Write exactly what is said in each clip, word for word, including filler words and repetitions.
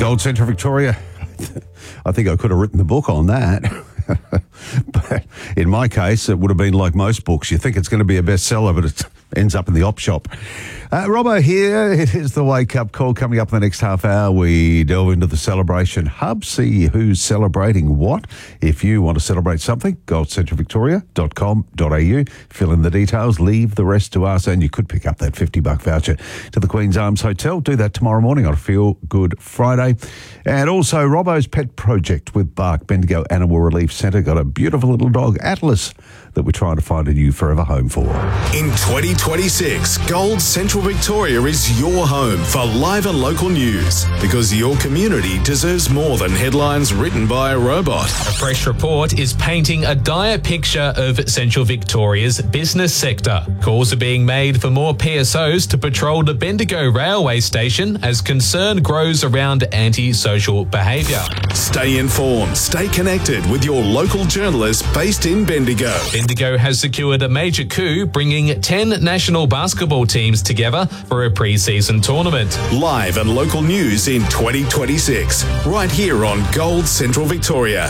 Gold Central Victoria. I think I could have written the book on that. But in my case, it would have been like most books. You think it's going to be a bestseller, but it ends up in the op shop. Uh, Robbo here. It is the Wake Up Call. Coming up in the next half hour, we delve into the celebration hub, see who's celebrating what. If you want to celebrate something, gold central victoria dot com dot a u. Fill in the details, leave the rest to us, and you could pick up that fifty buck voucher to the Queen's Arms Hotel. Do that tomorrow morning on Feel Good Friday. And also, Robbo's Pet Project with Bark Bendigo Animal Relief Centre got a beautiful little dog, Atlas, that we're trying to find a new forever home for. In twenty twenty-six, Gold Central Victoria is your home for live and local news, because your community deserves more than headlines written by a robot. A fresh report is painting a dire picture of Central Victoria's business sector. Calls are being made for more P S Os to patrol the Bendigo railway station as concern grows around anti-social behaviour. Stay informed, stay connected with your local journalists based in Bendigo. Bendigo has secured a major coup, bringing ten national basketball teams together for a pre-season tournament. Live and local news in twenty twenty-six, right here on Gold Central Victoria.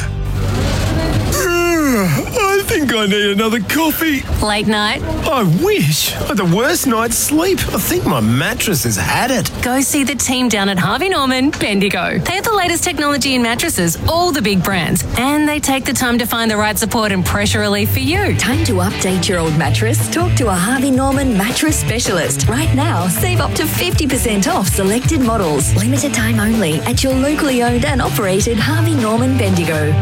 I think I need another coffee. Late night? I wish. I had the worst night's sleep. I think my mattress has had it. Go see the team down at Harvey Norman, Bendigo. They have the latest technology in mattresses, all the big brands, and they take the time to find the right support and pressure relief for you. Time to update your old mattress? Talk to a Harvey Norman mattress specialist. Right now, save up to fifty percent off selected models. Limited time only at your locally owned and operated Harvey Norman Bendigo.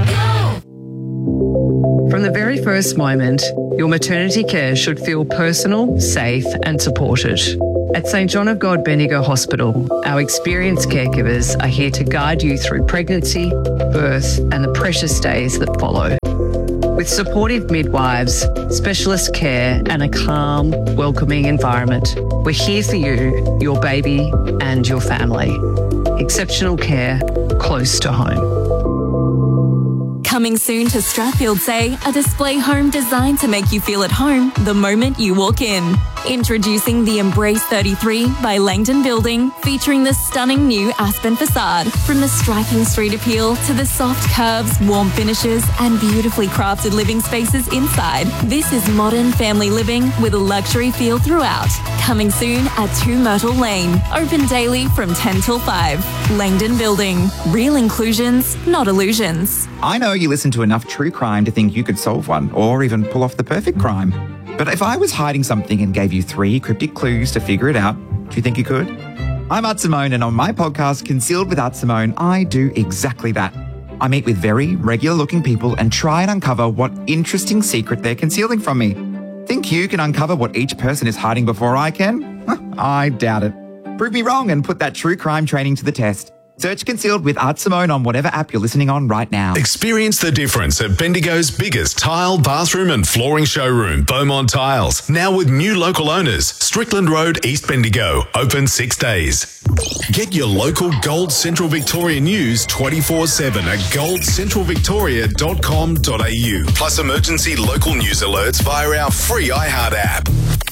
From the very first moment, your maternity care should feel personal, safe and supported. At Saint John of God Bendigo Hospital, our experienced caregivers are here to guide you through pregnancy, birth and the precious days that follow. With supportive midwives, specialist care and a calm, welcoming environment, we're here for you, your baby and your family. Exceptional care close to home. Coming soon to Strathfield Say, a display home designed to make you feel at home the moment you walk in. Introducing the Embrace thirty-three by Langdon Building, featuring the stunning new Aspen facade. From the striking street appeal to the soft curves, warm finishes and beautifully crafted living spaces inside. This is modern family living with a luxury feel throughout. Coming soon at two Myrtle Lane. Open daily from ten till five. Langdon Building. Real inclusions, not illusions. I know you listen to enough true crime to think you could solve one or even pull off the perfect crime. But if I was hiding something and gave you three cryptic clues to figure it out, do you think you could? I'm Art Simone, and on my podcast, Concealed with Art Simone, I do exactly that. I meet with very regular-looking people and try and uncover what interesting secret they're concealing from me. Think you can uncover what each person is hiding before I can? I doubt it. Prove me wrong and put that true crime training to the test. Search Concealed with Art Simone on whatever app you're listening on right now. Experience the difference at Bendigo's biggest tile, bathroom and flooring showroom, Beaumont Tiles. Now with new local owners, Strickland Road, East Bendigo. Open six days. Get your local Gold Central Victoria news twenty-four seven at gold central victoria dot com dot a u. Plus emergency local news alerts via our free iHeart app.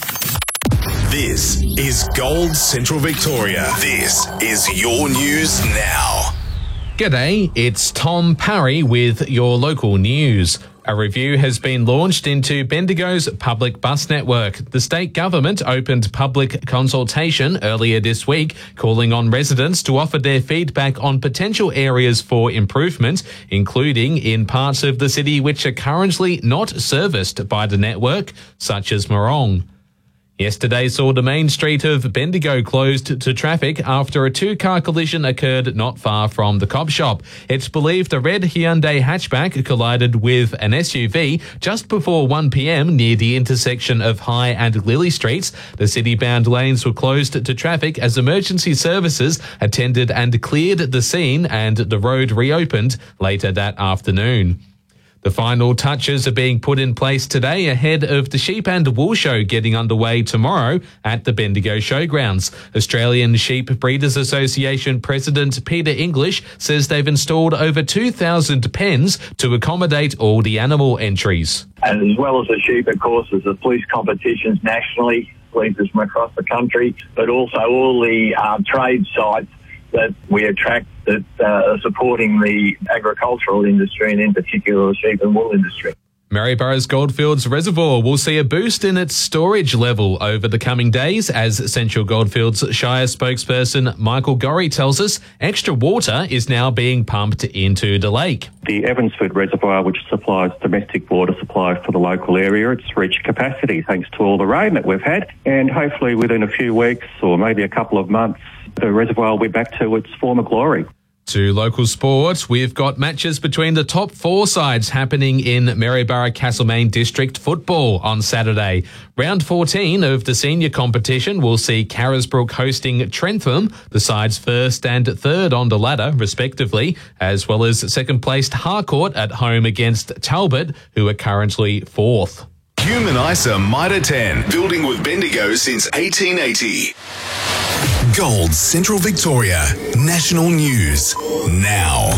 This is Gold Central Victoria. This is your news now. G'day, it's Tom Parry with your local news. A review has been launched into Bendigo's public bus network. The state government opened public consultation earlier this week, calling on residents to offer their feedback on potential areas for improvement, including in parts of the city which are currently not serviced by the network, such as Morong. Yesterday saw the main street of Bendigo closed to traffic after a two-car collision occurred not far from the Cobb Shop. It's believed a red Hyundai hatchback collided with an S U V just before one p m near the intersection of High and Lily Streets. The city-bound lanes were closed to traffic as emergency services attended and cleared the scene, and the road reopened later that afternoon. The final touches are being put in place today ahead of the Sheep and Wool Show getting underway tomorrow at the Bendigo Showgrounds. Australian Sheep Breeders Association President Peter English says they've installed over two thousand pens to accommodate all the animal entries. And as well as the sheep, of course, there's the police competitions nationally, leaders from across the country, but also all the uh, trade sites that we attract that uh, are supporting the agricultural industry and in particular the sheep and wool industry. Maryboro's Goldfields Reservoir will see a boost in its storage level over the coming days, as Central Goldfields Shire spokesperson Michael Gorry tells us extra water is now being pumped into the lake. The Evansford Reservoir, which supplies domestic water supply for the local area, it's reached capacity thanks to all the rain that we've had, and hopefully within a few weeks or maybe a couple of months, the reservoir will be back to its former glory. To local sport, we've got matches between the top four sides happening in Maryborough Castlemaine District Football on Saturday. Round fourteen of the senior competition will see Carisbrook hosting Trentham, the side's first and third on the ladder, respectively, as well as second-placed Harcourt at home against Talbot, who are currently fourth. Human ISA Mitre ten, building with Bendigo since eighteen eighty. Gold Central Victoria, National News, now.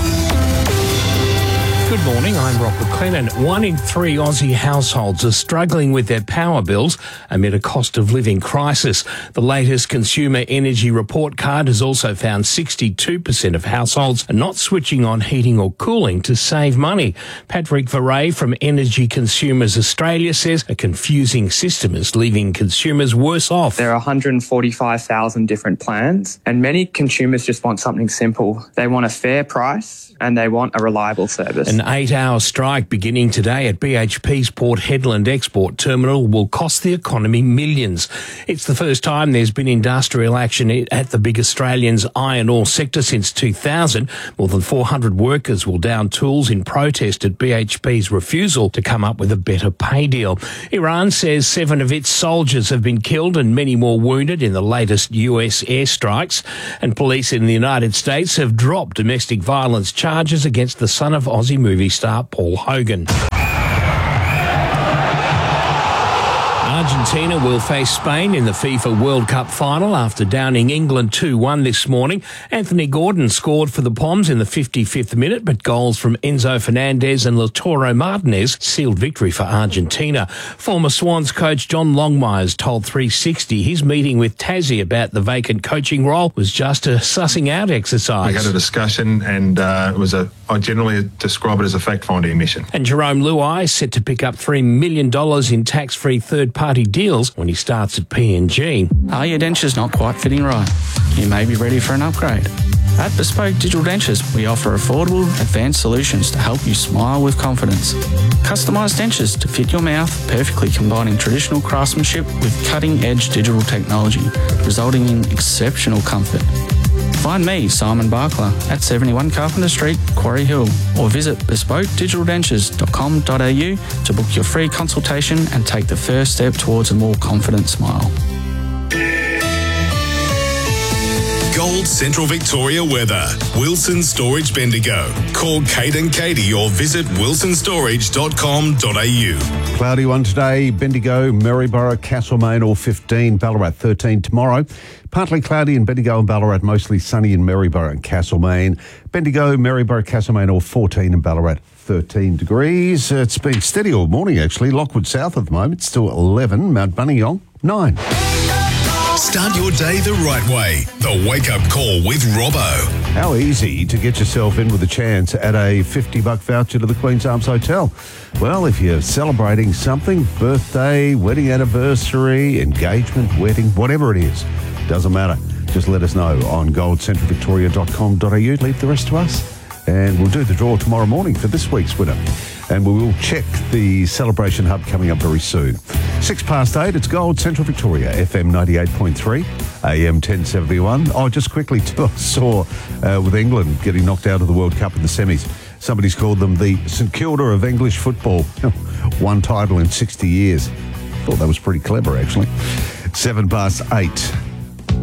Good morning, I'm Rob McLennan. One in three Aussie households are struggling with their power bills amid a cost of living crisis. The latest Consumer Energy Report Card has also found sixty-two percent of households are not switching on heating or cooling to save money. Patrick Varay from Energy Consumers Australia says a confusing system is leaving consumers worse off. There are one hundred forty-five thousand different plans, and many consumers just want something simple. They want a fair price and they want a reliable service. An eight-hour strike beginning today at B H P's Port Hedland Export Terminal will cost the economy millions. It's the first time there's been industrial action at the big Australian's iron ore sector since two thousand. More than four hundred workers will down tools in protest at B H P's refusal to come up with a better pay deal. Iran says seven of its soldiers have been killed and many more wounded in the latest U S airstrikes. And police in the United States have dropped domestic violence charges charges against the son of Aussie movie star Paul Hogan. Argentina will face Spain in the FIFA World Cup final after downing England two one this morning. Anthony Gordon scored for the Poms in the fifty-fifth minute, but goals from Enzo Fernandez and Lautaro Martinez sealed victory for Argentina. Former Swans coach John Longmires told three sixty his meeting with Tassie about the vacant coaching role was just a sussing out exercise. We had a discussion and uh, it was a, I generally describe it as a fact-finding mission. And Jerome Luai is set to pick up three million dollars in tax-free third-party deals when he starts at P and G. Are your dentures not quite fitting right? You may be ready for an upgrade. At Bespoke Digital Dentures, we offer affordable, advanced solutions to help you smile with confidence. Customised dentures to fit your mouth, perfectly combining traditional craftsmanship with cutting-edge digital technology, resulting in exceptional comfort. Find me, Simon Barkler, at seventy-one Carpenter Street, Quarry Hill, or visit bespoke digital dentures dot com dot a u to book your free consultation and take the first step towards a more confident smile. Gold Central Victoria weather. Wilson Storage Bendigo. Call Kate and Katie or visit wilson storage dot com dot a u. Cloudy one today, Bendigo, Maryborough, Castlemaine all fifteen, Ballarat thirteen tomorrow. Partly cloudy in Bendigo and Ballarat, mostly sunny in Maryborough and Castlemaine. Bendigo, Maryborough, Castlemaine all fourteen and Ballarat thirteen degrees. It's been steady all morning actually. Lockwood South at the moment, still eleven. Mount Buninyong, nine. Start your day the right way. The Wake Up Call with Robbo. How easy to get yourself in with a chance at a fifty buck voucher to the Queen's Arms Hotel. Well, if you're celebrating something, birthday, wedding anniversary, engagement, wedding, whatever it is, doesn't matter. Just let us know on gold central victoria dot com dot a u. Leave the rest to us. And we'll do the draw tomorrow morning for this week's winner. And we will check the Celebration Hub coming up very soon. Six past eight, it's Gold Central Victoria, F M ninety-eight point three, A M ten seventy-one. Oh, just quickly, too, I saw uh, with England getting knocked out of the World Cup in the semis. Somebody's called them the St Kilda of English football. One title in sixty years. Thought that was pretty clever, actually. Seven past eight.